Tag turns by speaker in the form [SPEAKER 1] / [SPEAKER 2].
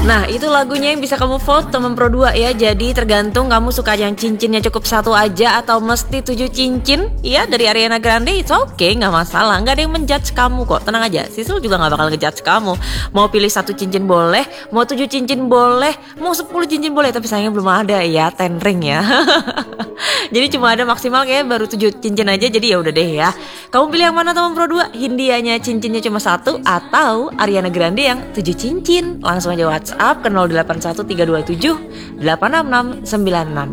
[SPEAKER 1] Nah, itu lagunya yang bisa kamu vote temen Pro 2 ya. Jadi tergantung kamu suka yang cincinnya cukup satu aja atau mesti 7 cincin ya dari Ariana Grande. It's okay, nggak masalah. Nggak ada yang menjudge kamu kok. Tenang aja, Sisul juga nggak bakal ngejudge kamu. Mau pilih 1 cincin boleh, mau 7 cincin boleh, mau 10 cincin boleh. Tapi sayangnya belum ada ya, 10 ring ya. Jadi cuma ada maksimal kayak baru 7 cincin aja. Jadi ya udah deh ya. Kamu pilih yang mana teman Pro 2? Hindianya cincinnya cuma 1 atau Ariana Grande yang 7 cincin? Langsung aja WhatsApp ke 081327 86696.